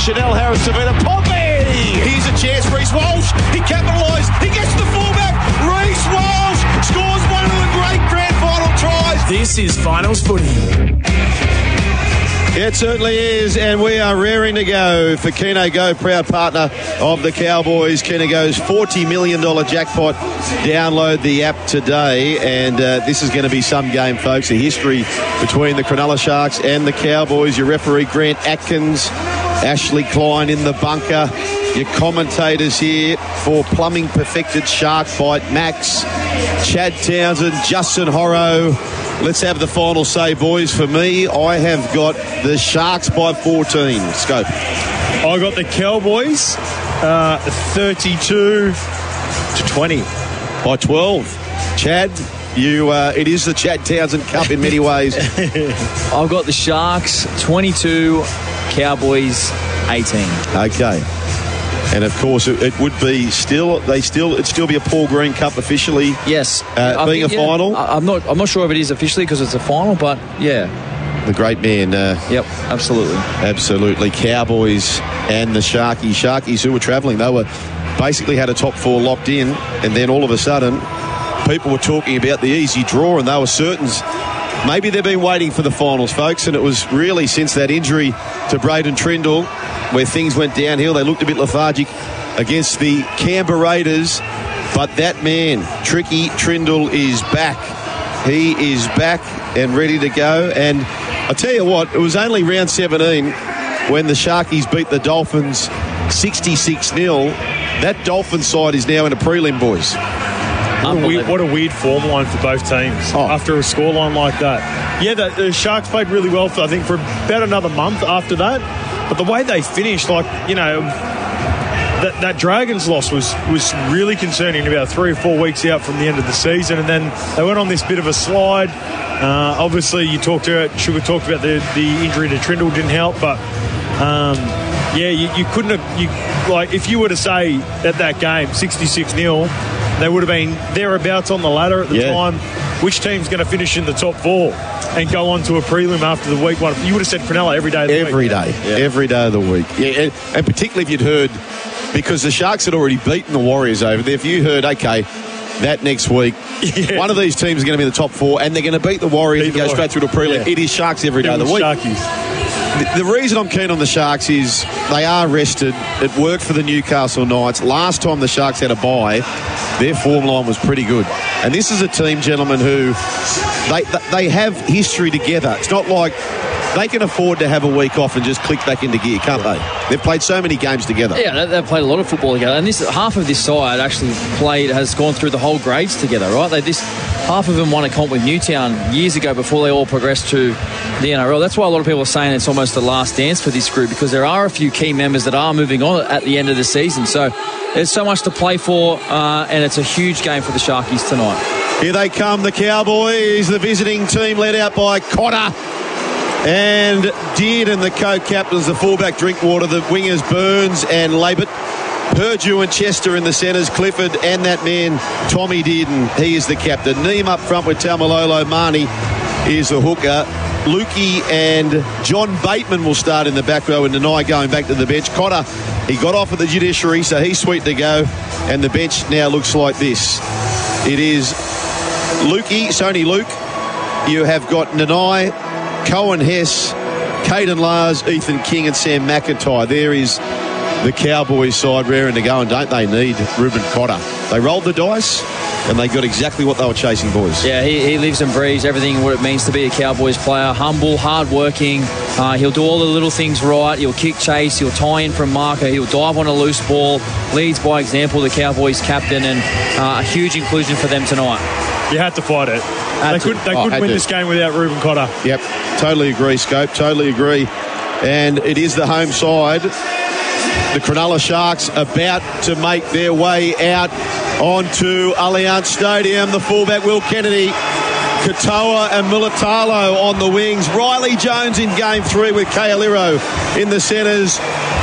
Chanel Harris-Tavita. Pompey! Here's a chance. Reece Walsh. He capitalised. He gets to the fullback. Reece Walsh scores one of the great grand final tries. This is Finals Footy. It certainly is, and we are raring to go for Keno Go, proud partner of the Cowboys. Keno Go's $40 million jackpot. Download the app today, and this is going to be some game, folks. A history between the Cronulla Sharks and the Cowboys. Your referee, Grant Atkins, Ashley Klein in the bunker. Your commentators here for Plumbing Perfected Shark Bite, Max, Chad Townsend, Justin Horrow. Let's have the final say, boys. For me, I have got the Sharks by 14. Scope. I got the Cowboys 32-20. By 12. Chad, it is the Chad Townsend Cup in many ways. I've got the Sharks 22, Cowboys 18. Okay. And of course, it would be it'd still be a Paul Green Cup officially. Yes, being a final. I'm not sure if it is officially because it's a final, but yeah. The great man. Yep, absolutely. Cowboys and the Sharkies who were travelling. They were basically had a top four locked in, and then all of a sudden, people were talking about the easy draw, and they were certain. Maybe they've been waiting for the finals, folks, and it was really since that injury to Braden Trindle where things went downhill. They looked a bit lethargic against the Canberra Raiders, but that man, Tricky Trindle, is back. He is back and ready to go. And I tell you what, it was only round 17 when the Sharkies beat the Dolphins 66-0. That Dolphins side is now in a prelim, boys. What a weird form line for both teams after a scoreline like that. Yeah, the Sharks played really well, I think, for about another month after that. But the way they finished, that Dragons loss was really concerning about 3 or 4 weeks out from the end of the season. And then they went on this bit of a slide. Obviously, Sugar talked about the injury to Trindle didn't help. But, you couldn't have... if you were to say at that game, 66-0... they would have been thereabouts on the ladder at the time. Which team's going to finish in the top four and go on to a prelim after the week one? You would have said Cronulla every day of the week. Every day of the week. Yeah, and particularly if you'd heard, because the Sharks had already beaten the Warriors over there, if you heard, okay, that next week, one of these teams is going to be in the top four and they're going to beat the Warriors and go straight through to a prelim. Yeah. It is Sharks every day of the week. Sharkies. The reason I'm keen on the Sharks is they are rested. It worked for the Newcastle Knights. Last time the Sharks had a bye, their form line was pretty good. And this is a team, gentlemen, who they have history together. It's not like they can afford to have a week off and just click back into gear, can't they? They've played so many games together. Yeah, they've played a lot of football together. And half of this side actually has gone through the whole grades together, right? Half of them won a comp with Newtown years ago before they all progressed to the NRL. That's why a lot of people are saying it's almost the last dance for this group, because there are a few key members that are moving on at the end of the season. So there's so much to play for, and it's a huge game for the Sharkies tonight. Here they come, the Cowboys, the visiting team led out by Cotter and Dearden, the co-captains, the fullback Drinkwater, the wingers Burns and Labert, Purdue and Chester in the centres, Clifford and that man Tommy Dearden, he is the captain. Neem up front with Taumalolo, Marnie is the hooker. Lukey and John Bateman will start in the back row, and Nanai going back to the bench. Cotter, he got off at the judiciary, so he's sweet to go, and the bench now looks like this. It is Lukey, Sony Luke, you have got Nanai, Cohen Hess, Caden Lars, Ethan King and Sam McIntyre. There is the Cowboys side raring to go, and don't they need Ruben Cotter? They rolled the dice and they got exactly what they were chasing, boys. Yeah, he lives and breathes everything what it means to be a Cowboys player. Humble, hard-working. He'll do all the little things right. He'll kick chase. He'll tie in from marker. He'll dive on a loose ball. Leads by example, the Cowboys captain, and a huge inclusion for them tonight. You had to fight it. They couldn't win this game without Ruben Cotter. Yep, totally agree, Scope. Totally agree. And it is the home side. The Cronulla Sharks about to make their way out onto Allianz Stadium. The fullback Will Kennedy, Katoa and Militalo on the wings. Riley Jones in game 3 with Kealiro in the centres.